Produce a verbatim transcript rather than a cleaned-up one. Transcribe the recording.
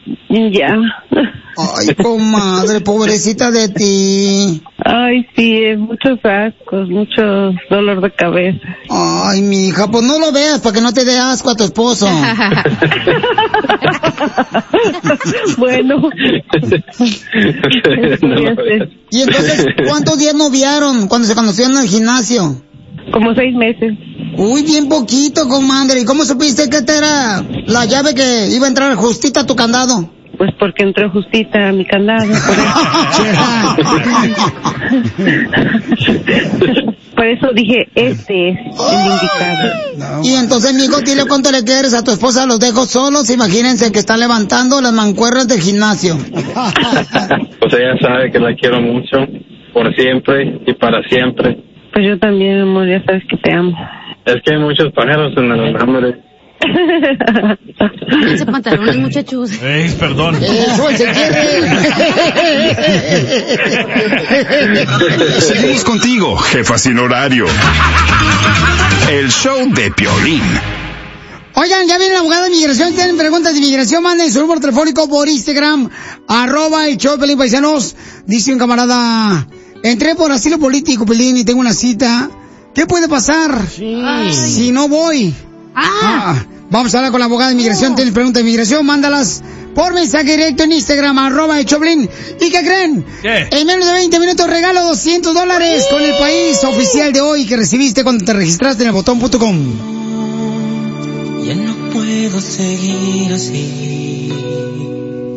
Ya. Ay, comadre, pobrecita de ti. Ay, sí, muchos ascos, mucho dolor de cabeza. Ay, mija, pues no lo veas para que no te dé asco a tu esposo. Bueno. Y entonces, ¿cuántos días noviaron cuando se conocieron en el gimnasio? Como seis meses. Uy, bien poquito, comadre. ¿Y cómo supiste que esta era la llave que iba a entrar justita a tu candado? Pues porque entró justita a mi candado. Por eso, por eso dije, este es el indicado. No, y entonces, mijo, dile cuánto le quieres a tu esposa. Los dejo solos. Imagínense que están levantando las mancuernas del gimnasio. Pues ella sabe que la quiero mucho, por siempre y para siempre. Pues yo también, amor, ya sabes que te amo. Es que hay muchos pájaros en el alambre. Ese pantalón, muchachos. Ey, perdón. Eso, se quiere. Seguimos contigo, jefa sin horario. El show de Piolín. Oigan, ya viene la abogada de inmigración. Tienen preguntas de inmigración, manden su número telefónico por Instagram, arroba el show de Piolín, paisanos. Dice un camarada, entré por asilo político, Piolín, y tengo una cita. ¿Qué puede pasar sí. si no voy? Ah. Ah, vamos a hablar con la abogada de inmigración. Oh. Tienes preguntas de inmigración, mándalas por mensaje directo en Instagram, arroba el Choplin. ¿Y qué creen? ¿Qué? En menos de veinte minutos regalo doscientos dólares con el país oficial de hoy que recibiste cuando te registraste en el botón punto com. Ya no puedo seguir así.